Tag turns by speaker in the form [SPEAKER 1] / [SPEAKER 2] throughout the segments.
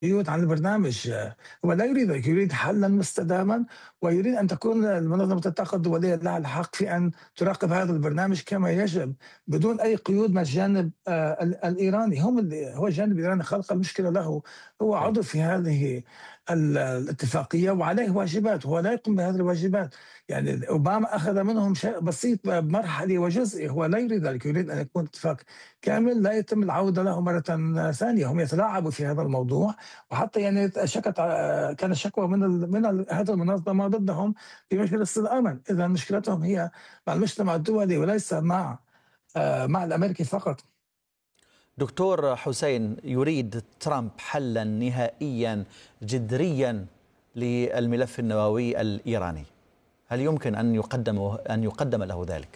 [SPEAKER 1] قيود عن البرنامج. هو لا يريد ذلك، يريد حلا مستداما، ويريد أن تكون منظمة الطاقة الدولية لها الحق في أن تراقب هذا البرنامج كما يجب، بدون أي قيود من الجانب الإيراني. هو الجانب الإيراني خلق المشكلة له، هو
[SPEAKER 2] صحيح.
[SPEAKER 1] عضو في هذه الاتفاقية وعليه واجبات، هو لا يقوم بهذه الواجبات. يعني أوباما أخذ منهم شيء بسيط بمرحلة وجزئي، هو لا يريد ذلك، يريد أن يكون اتفاق كامل لا يتم العودة له مرة ثانية. هم يتلاعبوا في هذا الموضوع، وحتى يعني كان شكوى هذه المنظمة ضدهم في مجلس الأمن. إذا مشكلتهم هي مع المجتمع الدولي وليس مع الأمريكي فقط.
[SPEAKER 2] دكتور حسين، يريد ترامب حلا نهائيا جذريا للملف النووي الإيراني، هل يمكن أن يقدم له ذلك؟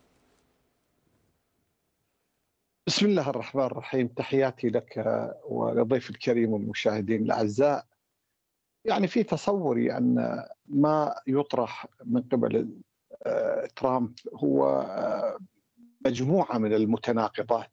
[SPEAKER 3] بسم الله الرحمن الرحيم. تحياتي لك وللضيف الكريم والمشاهدين الأعزاء. يعني في تصوري أن ما يطرح من قبل ترامب هو مجموعة من المتناقضات،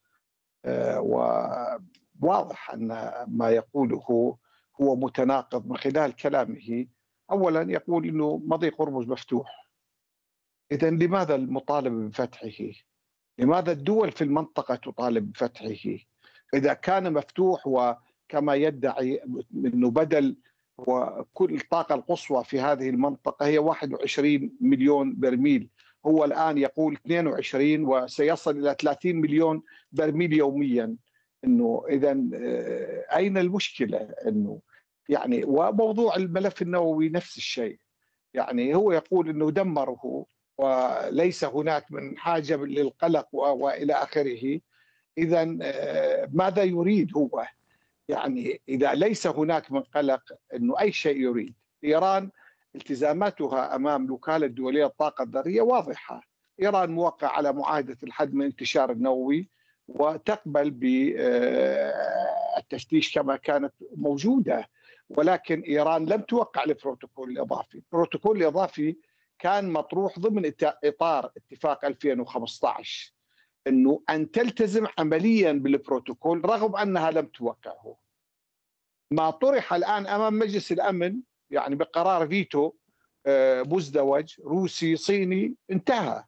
[SPEAKER 3] وواضح أن ما يقوله هو متناقض من خلال كلامه. أولا يقول أنه مضيق هرمز مفتوح، إذن لماذا المطالبة بفتحه؟ لماذا الدول في المنطقة تطالب بفتحه إذا كان مفتوح؟ وكما يدعي أنه بدل وكل الطاقة القصوى في هذه المنطقة هي 21 مليون برميل، هو الآن يقول 22 وسيصل إلى 30 مليون برميل يوميا. إنه إذن أين المشكلة؟ إنه يعني وموضوع الملف النووي نفس الشيء، يعني هو يقول إنه دمره وليس هناك من حاجة للقلق وإلى آخره. إذا ماذا يريد هو؟ يعني إذا ليس هناك من قلق، أنه أي شيء يريد. إيران التزاماتها أمام الوكالة الدولية للطاقة الذرية واضحة. إيران موقع على معاهدة الحد من الانتشار النووي وتقبل بالتفتيش كما كانت موجودة، ولكن إيران لم توقع البروتوكول الإضافي. البروتوكول الإضافي كان مطروح ضمن إطار اتفاق 2015 أنه أن تلتزم عمليا بالبروتوكول رغم أنها لم توقعه. ما طرح الآن أمام مجلس الأمن يعني بقرار فيتو مزدوج روسي صيني انتهى،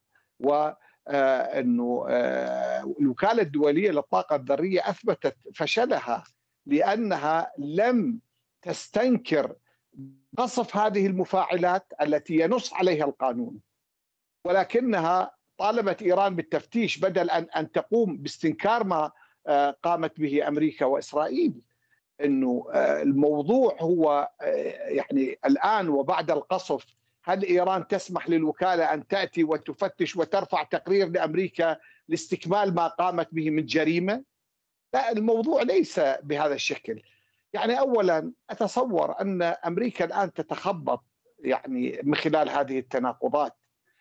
[SPEAKER 3] وأنه الوكالة الدولية للطاقة الذرية أثبتت فشلها لأنها لم تستنكر قصف هذه المفاعلات التي ينص عليها القانون، ولكنها طالبت إيران بالتفتيش بدل أن تقوم باستنكار ما قامت به أمريكا وإسرائيل. أنه الموضوع هو يعني الآن وبعد القصف، هل إيران تسمح للوكالة أن تأتي وتفتش وترفع تقرير لأمريكا لاستكمال ما قامت به من جريمة؟ لا، الموضوع ليس بهذا الشكل. يعني أولا أتصور أن أمريكا الآن تتخبط يعني من خلال هذه التناقضات.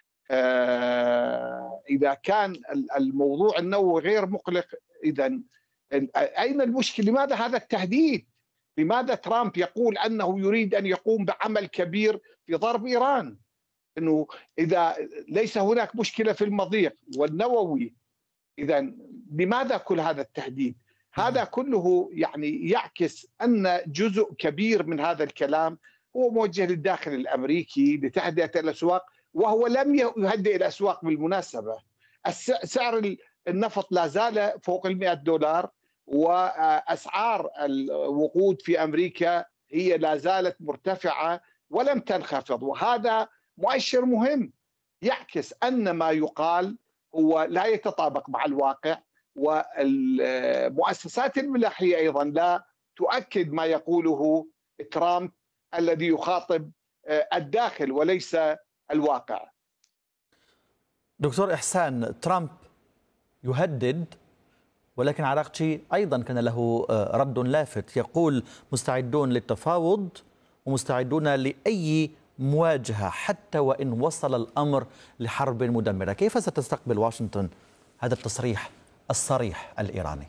[SPEAKER 3] إذا كان الموضوع النووي غير مقلق، إذا أين المشكلة؟ لماذا هذا التهديد؟ لماذا ترامب يقول أنه يريد أن يقوم بعمل كبير في ضرب إيران؟ أنه إذا ليس هناك مشكلة في المضيق والنووي، إذا لماذا كل هذا التهديد؟ هذا كله يعني يعكس أن جزء كبير من هذا الكلام هو موجه للداخل الأمريكي لتهدئة الأسواق، وهو لم يهدئ الأسواق بالمناسبة. سعر النفط لا زال فوق $100، وأسعار الوقود في أمريكا هي لا زالت مرتفعة ولم تنخفض، وهذا مؤشر مهم يعكس أن ما يقال هو لا يتطابق مع الواقع. والمؤسسات الملاحية أيضا لا تؤكد ما يقوله ترامب الذي يخاطب الداخل وليس الواقع.
[SPEAKER 2] دكتور إحسان، ترامب يهدد، ولكن عراقجي أيضا كان له رد لافت، يقول مستعدون للتفاوض ومستعدون لأي مواجهة حتى وإن وصل الأمر لحرب مدمرة. كيف ستستقبل واشنطن هذا التصريح الصريح الإيراني؟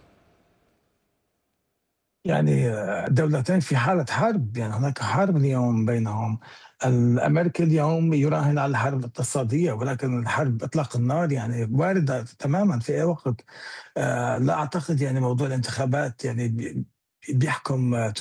[SPEAKER 1] يعني دولتين في حالة حرب، يعني هناك حرب اليوم بينهم. الأمريكي اليوم يراهن على الحرب الاقتصادية، ولكن الحرب إطلاق النار يعني واردة تماما في أي وقت. لا أعتقد يعني موضوع الانتخابات يعني بيحكم